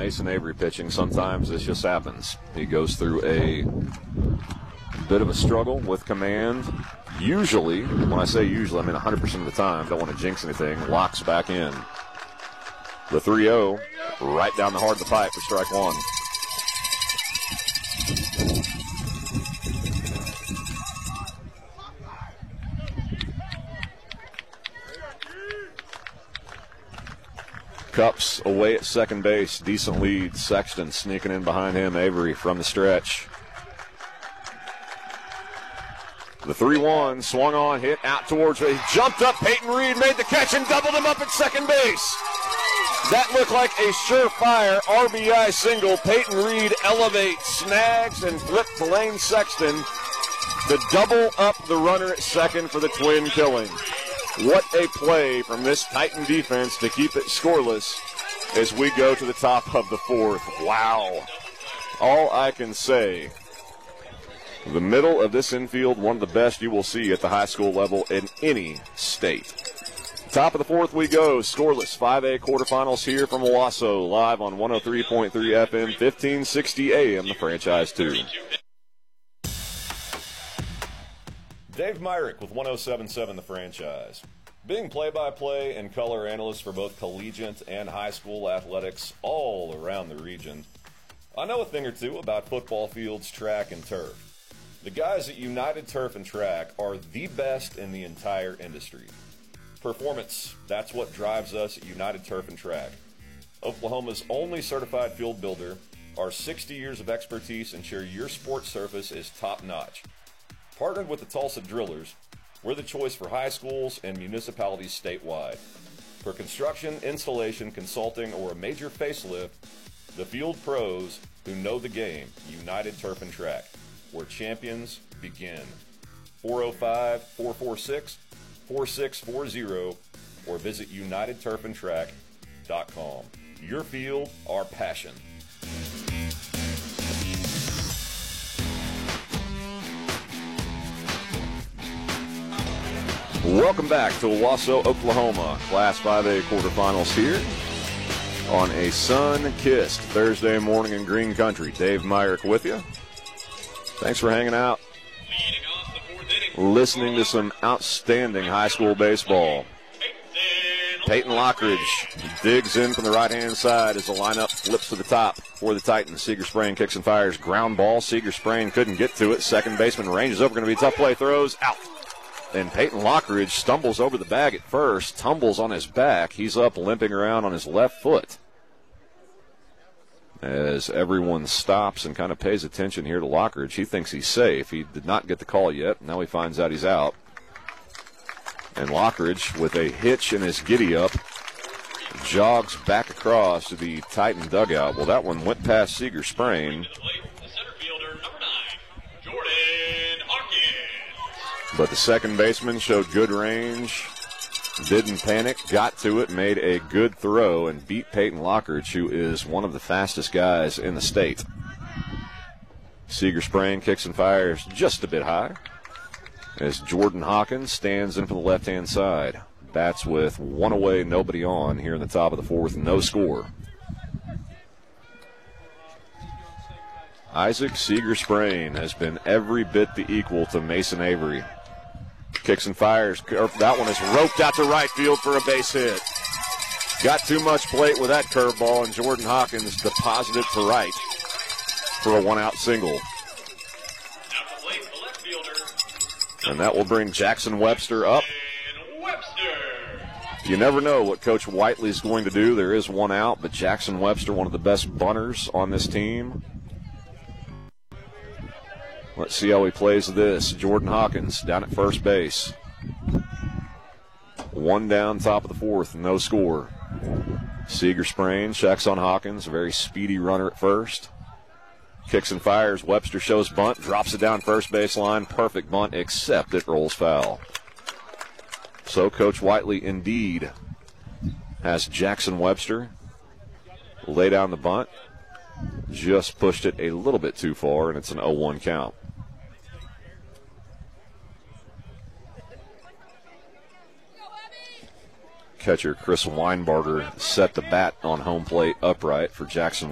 Mason Avery pitching. Sometimes this just happens. He goes through a bit of a struggle with command. Usually, when I say usually, I mean 100% of the time. Don't want to jinx anything. Locks back in. The 3-0 right down the heart of the pipe for strike one. Cups away at second base. Decent lead. Sexton sneaking in behind him. Avery from the stretch. The 3-1 swung on, hit out towards it. He jumped up. Peyton Reed made the catch and doubled him up at second base. That looked like a surefire RBI single. Peyton Reed elevates, snags, and flips Lane Sexton to double up the runner at second for the Twin killing. What a play from this Titan defense to keep it scoreless as we go to the top of the fourth. Wow. All I can say, the middle of this infield, one of the best you will see at the high school level in any state. Top of the fourth we go. Scoreless 5A quarterfinals here from Owasso, live on 103.3 FM, 1560 AM, the Franchise 2. Dave Myrick with 107.7 The Franchise. Being play-by-play and color analyst for both collegiate and high school athletics all around the region, I know a thing or two about football fields, track, and turf. The guys at United Turf and Track are the best in the entire industry. Performance, that's what drives us at United Turf and Track. Oklahoma's only certified field builder. Our 60 years of expertise ensure your sports surface is top-notch. Partnered with the Tulsa Drillers, we're the choice for high schools and municipalities statewide. For construction, installation, consulting, or a major facelift, the field pros who know the game, United Turf and Track, where champions begin. 405-446-4640 or visit UnitedTurfandTrack.com. Your field, our passion. Welcome back to Owasso, Oklahoma. Class 5A quarterfinals here on a sun-kissed Thursday morning in Green Country. Dave Myrick with you. Thanks for hanging out, listening to some outstanding high school baseball. Peyton Lockridge digs in from the right-hand side as the lineup flips to the top for the Titans. Seeger Sprain kicks and fires. Ground ball. Seeger Sprain couldn't get to it. Second baseman ranges over. Going to be a tough play. Throws out. And Peyton Lockridge stumbles over the bag at first, tumbles on his back. He's up limping around on his left foot as everyone stops and kind of pays attention here to Lockridge. He thinks he's safe. He did not get the call yet. Now he finds out he's out. And Lockridge, with a hitch in his giddy-up, jogs back across to the Titan dugout. Well, that one went past Seeger Sprain. But the second baseman showed good range, didn't panic, got to it, made a good throw, and beat Peyton Lockridge, who is one of the fastest guys in the state. Seeger Sprain kicks and fires just a bit high as Jordan Hawkins stands in from the left-hand side. Bats with one away, nobody on here in the top of the fourth, no score. Isaac Seeger Sprain has been every bit the equal to Mason Avery. Kicks and fires. That one is roped out to right field for a base hit. Got too much plate with that curveball, and Jordan Hawkins deposited to right for a one-out single. And that will bring Jackson Webster up. You never know what Coach Whiteley's going to do. There is one out, but Jackson Webster, one of the best bunters on this team. Let's see how he plays this. Jordan Hawkins down at first base. One down, top of the fourth, no score. Seeger Sprain checks on Hawkins, a very speedy runner at first. Kicks and fires. Webster shows bunt, drops it down first baseline. Perfect bunt, except it rolls foul. So Coach Whiteley indeed has Jackson Webster lay down the bunt. Just pushed it a little bit too far, and it's an 0-1 count. Catcher Chris Weinbarger set the bat on home plate upright for Jackson